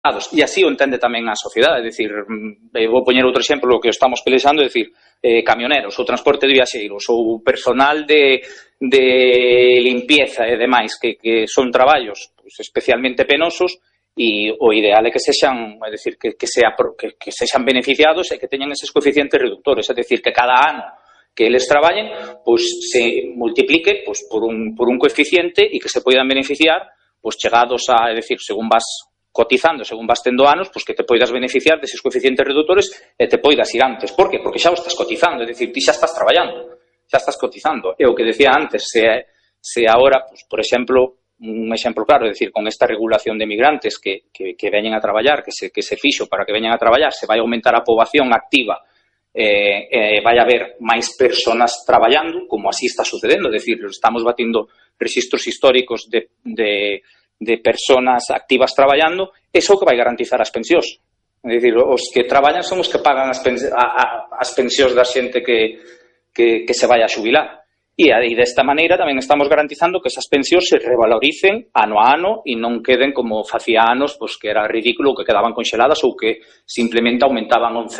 e así o entende tamén a sociedade. É dicir, vou poñer outro exemplo, o que estamos pelexando, é dicir, camioneros, ou transporte de viaxeiros, ou personal de limpieza e demais, que son traballos pues, especialmente penosos, e o ideal é que sexan, é dicir, que sexan beneficiados e que teñan eses coeficientes reductores, é dicir, que cada ano que eles traballen, pues se multiplique pues, por un coeficiente e que se poidan beneficiar, pues chegados a, é dicir, según vas cotizando, según vas tendo anos, pues que te poidas beneficiar deses coeficientes reductores e te poidas ir antes. Por que? Porque xa o estás cotizando, é dicir, ti xa estás traballando, xa estás cotizando. E o que decía antes, se agora, pues, por exemplo, un exemplo claro, é dicir, con esta regulación de migrantes que veñen a traballar, que se fixo para que veñan a traballar, se vai aumentar a poboación activa, vai haber máis personas traballando, como así está sucedendo, é dicir, estamos batindo registros históricos de personas activas traballando, eso que vai garantizar as pensións. É dicir, os que traballan son os que pagan as pensións da xente que se vai a xubilar. E desta maneira tamén estamos garantizando que esas pensións se revaloricen ano a ano e non queden como facía anos, pues, que era ridículo, que quedaban conxeladas ou que simplemente aumentaban un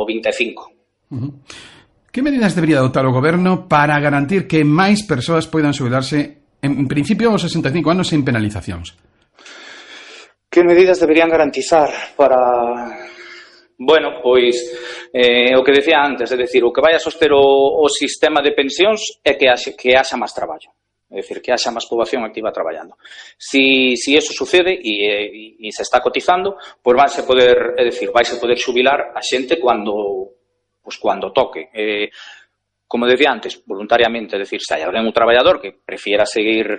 0,25. Que medidas debería adoptar o goberno para garantir que máis persoas poidan xubilarse en principio aos 65 anos sen penalizacións? Que medidas deberían garantizar para... Bueno, pois, o que decía antes, é dicir, o que vai a soster o sistema de pensións é que haxa máis traballo. É dicir, que haxa máis poboación activa traballando. Si eso sucede e se está cotizando, pois vai se poder xubilar a xente cando toque. Como decía antes, voluntariamente, é dicir, se hai alguén un traballador que prefiera seguir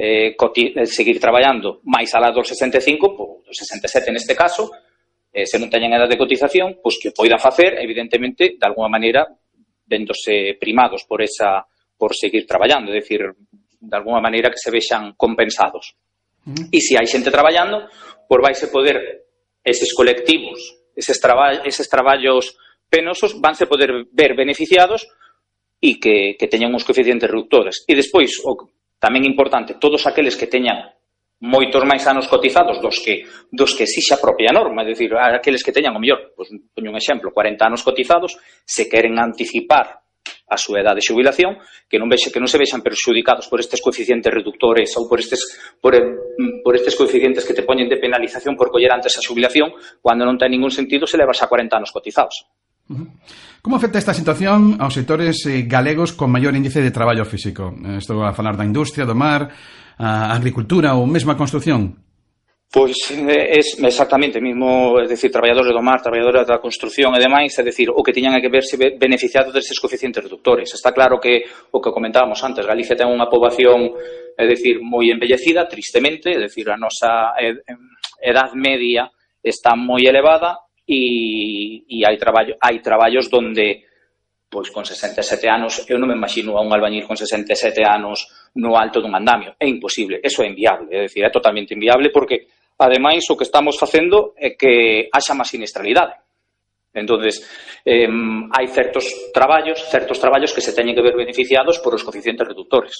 traballando máis alá dos 65, dos 67 neste caso, se non teñen edad de cotización, pois que o poidan facer, evidentemente, de alguma maneira, vendose primados por seguir traballando, é dicir, de alguma maneira que se vexan compensados. E se hai xente traballando, pois vaise poder, eses colectivos, eses traballos penosos, vanse poder ver beneficiados e que teñan uns coeficientes reductores. E despois, tamén importante, todos aqueles que teñan moitos máis anos cotizados dos que exixe a propia norma, é dicir, aqueles que teñan, o mellor, pois, poño un exemplo, 40 anos cotizados, se queren anticipar a súa edade de xubilación, que non se vexan perxudicados por estes coeficientes reductores ou por estes coeficientes que te poñen de penalización por coller antes a xubilación, cando non ten ningún sentido se levas a 40 anos cotizados. Como afecta esta situación aos sectores galegos con maior índice de traballo físico? Estou a falar da industria, do mar, a agricultura ou mesmo a construción? Pois é exactamente mesmo, é dicir, traballadores do mar, traballadores da construción e demais, é dicir, o que tiñan que verse beneficiados destes coeficientes reductores. Está claro que o que comentábamos antes, Galicia ten unha poboación, é dicir, moi envellecida, tristemente, é dicir, a nosa edad media está moi elevada e hai traballos donde pois con 67 anos, eu non me imagino a un albañil con 67 anos no alto dun andamio. É imposible, eso é inviable, é dicir, é totalmente inviable porque, ademais, o que estamos facendo é que haxa máis siniestralidade. Entonces, hai certos traballos que se teñen que ver beneficiados por os coeficientes reductores.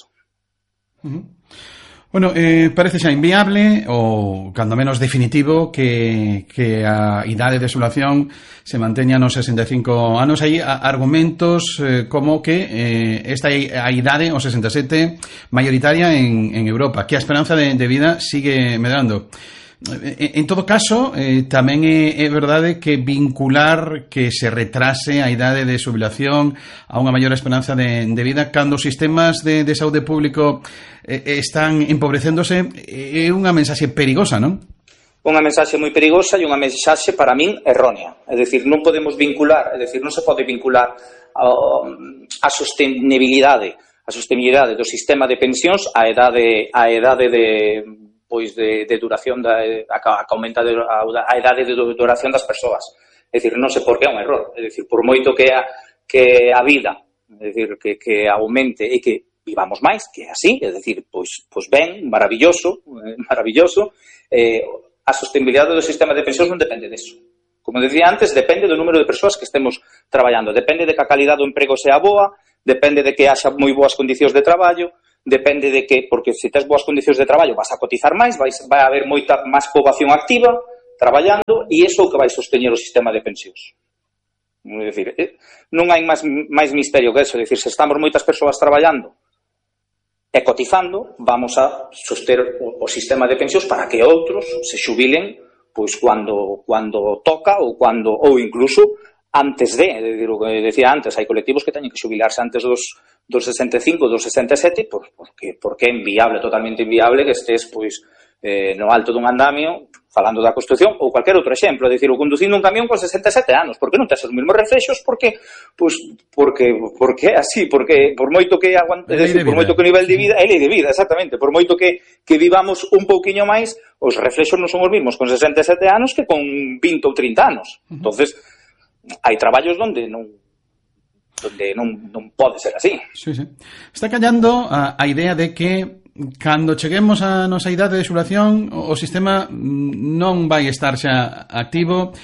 Bueno, parece xa inviable ou, cando menos, definitivo que a idade de xubilación se manteña nos 65 anos. Hai argumentos como que esta é a idade, os 67, maioritaria en Europa, que a esperanza de vida sigue medrando. En todo caso, tamén é verdade que vincular que se retrase a idade de xubilación a unha maior esperanza de vida cando os sistemas de saúde público están empobrecéndose é unha mensaxe perigosa, non? Unha mensaxe moi perigosa e unha mensaxe para min errónea. É dicir, non podemos vincular, é dicir, non se pode vincular a sostenibilidade do sistema de pensións a idade de duración que aumenta a idade de duración das persoas. É dicir, non sei por que é un error. É dicir, por moito que a vida, é dicir, que aumente e que vivamos máis, que é así, é dicir, pois ben, maravilloso, a sostenibilidade do sistema de pensións non depende deso. Como decía antes, depende do número de persoas que estemos traballando, depende de que a calidad do emprego sea boa, depende de que haxa moi boas condicións de traballo, depende de que, porque se tes boas condicións de traballo vas a cotizar máis, vai haber moita máis poboación activa traballando, e iso é o que vai sosteñer o sistema de pensións. É dicir, non hai máis misterio que eso. É dicir, se estamos moitas persoas traballando e cotizando, vamos a soster o sistema de pensións para que outros se xubilen pois cando toca ou incluso antes de, o que decía antes, hai colectivos que teñen que xubilarse antes dos 65, dos 67, porque é inviable, totalmente inviable que estés pois no alto dun andamio falando da construción ou cualquier outro exemplo, é dicir, ou conducindo un camión con 67 anos, porque non tes os mesmos reflexos, porque é así, porque por moito que aguante, por moito que o nivel de vida, é lei de vida, exactamente, por moito que vivamos un pouquiño máis, os reflexos non son os mesmos con 67 anos que con 20 ou 30 anos. Entonces, hai traballos onde non pode ser así. Sí. Está callando a idea de que cando cheguemos a nosa idade de xubulación o sistema non vai estar xa activo,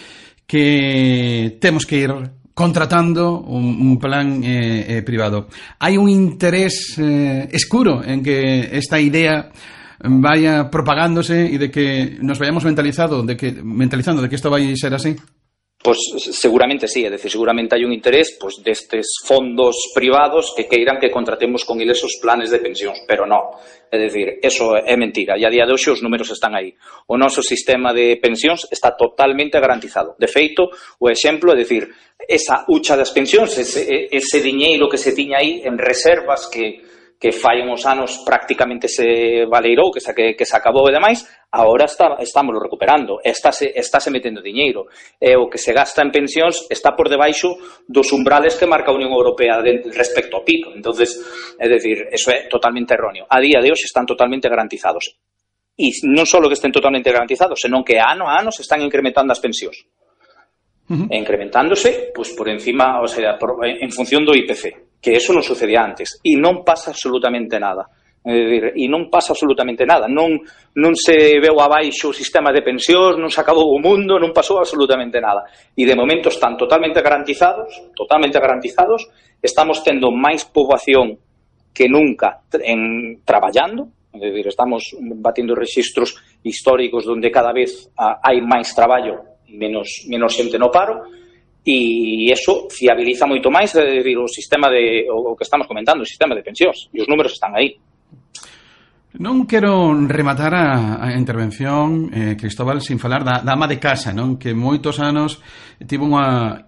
que temos que ir contratando un plan privado. Hai un interés escuro en que esta idea vaya propagándose e de que nos vayamos mentalizando de que isto vai ser así. Pois seguramente sí, é dicir, seguramente hai un interés pois destes fondos privados que queiran que contratemos con eles os planes de pensións, pero non, é dicir, eso é mentira, e a día de hoxe os números están aí. O noso sistema de pensións está totalmente garantizado. De feito, o exemplo é dicir, esa hucha das pensións, ese diñeiro que se tiña aí en reservas que fai uns anos prácticamente se valeirou, que se acabou e demais, agora estamos recuperando, estáse metendo diñeiro, e o que se gasta en pensións está por debaixo dos umbrales que marca a Unión Europea respecto ao PIB. Entonces, é dicir, eso é totalmente erróneo. A día de hoxe están totalmente garantizados. E non só que estén totalmente garantizados, senón que ano a ano se están incrementando as pensións. Incrementándose, pues por encima, o sea, en función do IPC, que eso non sucedía antes, e non pasa absolutamente nada. É dicir, e non pasa absolutamente nada, non se veu abaixo o sistema de pensións, non se acabou o mundo, non pasou absolutamente nada. E de momento están totalmente garantizados, estamos tendo máis poboación que nunca traballando, é dicir, estamos batindo registros históricos onde cada vez hai máis traballo e menos xente no paro, e eso fiabiliza moito máis o sistema o que estamos comentando, o sistema de pensións, e os números están aí. Non quero rematar a intervención, Cristóbal, sin falar da ama de casa, non? Que moitos anos tivo unha,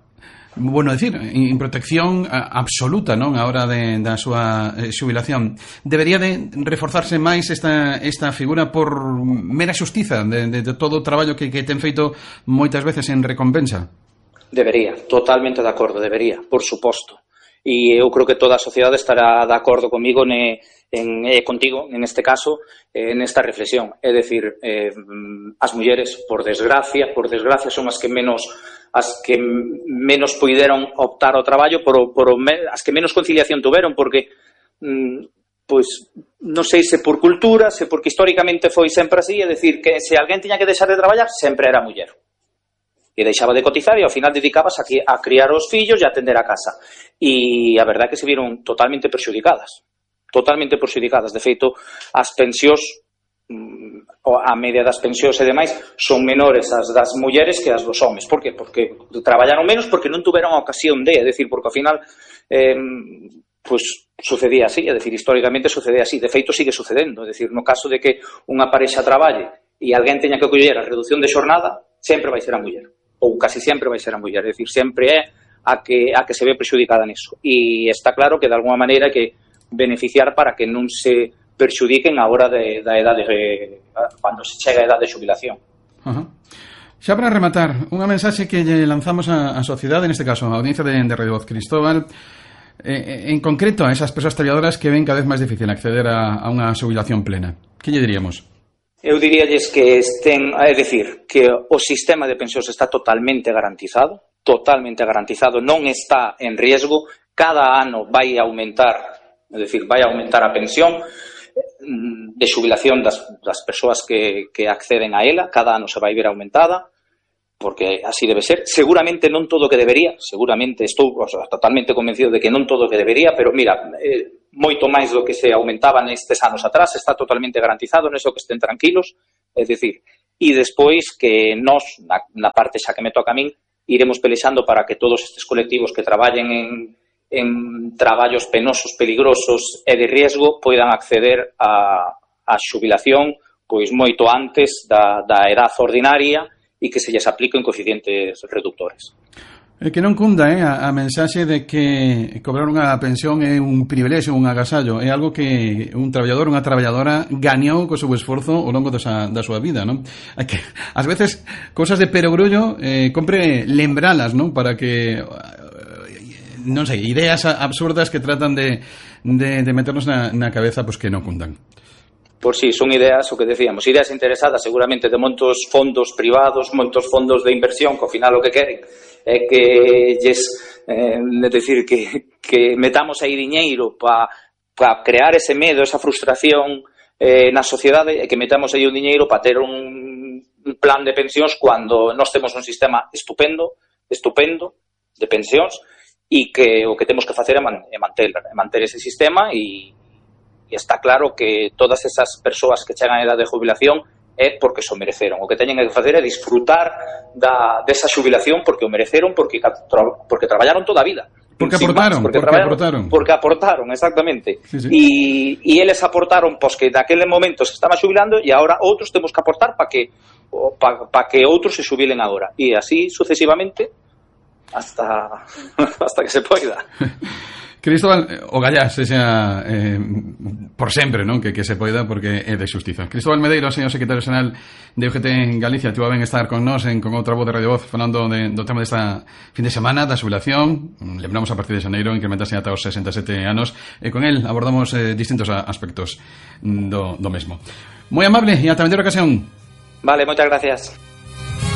en protección absoluta, non, a hora da súa xubilación. Debería de reforzarse máis esta figura por mera xustiza de todo o traballo que ten feito moitas veces en recompensa. Debería, totalmente de acordo, debería, por suposto. E eu creo que toda a sociedade estará de acordo comigo contigo, en este caso, nesta reflexión. É dicir, as mulleres, por desgracia, son as que menos puideron optar ao traballo, as que menos conciliación tuveron, porque pois non sei se por cultura, se porque históricamente foi sempre así, é dicir, que se alguén tiña que deixar de traballar, sempre era a muller. E deixaba de cotizar e ao final dedicabas a criar os fillos e a atender a casa. E a verdade é que se viron totalmente perxudicadas. De feito, as pensións, a media das pensións e demais, son menores as das mulleres que as dos homes. Por qué? Porque traballaron menos, porque non tuveron a ocasión de, é dicir, porque ao final pues sucedía así, é dicir, históricamente sucedía así. De feito, sigue sucedendo. É dicir, no caso de que unha parexa traballe e alguén teña que coller a reducción de xornada, sempre vai ser a muller. Ou casi sempre vai ser a muller, é dicir, sempre é a que se ve prexudicada niso. E está claro que de alguma maneira hai que beneficiar para que non se perxudiquen a hora da edade, cando se chega a edade de xubilación. Xa para rematar, unha mensaxe que lle lanzamos á sociedade, neste caso a audiencia de Radio Voz, Cristóbal, en concreto a esas persoas traballadoras que ven cada vez máis difícil acceder a unha xubilación plena. Que lle diríamos? Eu diríalles que é dicir, que o sistema de pensións está totalmente garantizado, non está en riesgo, cada ano vai aumentar, é dicir, vai aumentar a pensión de xubilación das persoas que acceden a ela, cada ano se vai ver aumentada, porque así debe ser. Seguramente non todo o que debería, seguramente estou totalmente convencido de que non todo o que debería, pero mira, moito máis do que se aumentaba nestes anos atrás, está totalmente garantizado, neso que estén tranquilos, é dicir, e despois que nós, na parte xa que me toca a min, iremos pelexando para que todos estes colectivos que traballen en traballos penosos, peligrosos e de riesgo poidan acceder a xubilación pois moito antes da edad ordinaria e que se lles apliquen coeficientes reductores. Que non cunda a mensaxe de que cobrar unha pensión é un privilexio, un agasallo, é algo que un traballador, unha traballadora gañou co seu esforzo ao longo da súa vida, non? Hai que, ás veces, cosas de perogrullo, compre lembralas, non? Para que, non sei, ideas absurdas que tratan de meternos na cabeza, pois que non cundan. Por si, son ideas, o que decíamos, ideas interesadas seguramente de moitos fondos privados, moitos fondos de inversión, que ao final o que queren é que decir que metamos aí diñeiro para crear ese medo, esa frustración na sociedade, e que metamos aí un diñeiro para ter un plan de pensións cando nós temos un sistema estupendo de pensións, e que o que temos que facer é manter ese sistema, e está claro que todas esas persoas que chegan a edade de jubilación é porque se o mereceron. O que teñen que facer é disfrutar desa xubilación porque o mereceron, porque traballaron toda a vida. Porque aportaron. Porque aportaron, exactamente. Sí. E eles aportaron, pois que naquele momento se estaba xubilando, e agora outros temos que aportar para que outros se xubilen agora. E así sucesivamente hasta que se poida. Cristóbal, o gallá sexa por sempre, non? Que se poida, porque é de xustiza. Cristóbal Medeiros, señor secretario xeral de UGT en Galicia, tuvo a ben estar con nós con outra voz de Radio Voz falando do tema desta fin de semana da xubilación. Lembramos a partir de xaneiro incrementase ata os 67 anos, e con el abordamos distintos aspectos do mesmo. Moi amable e ata a mellor ocasión. Vale, moitas gracias.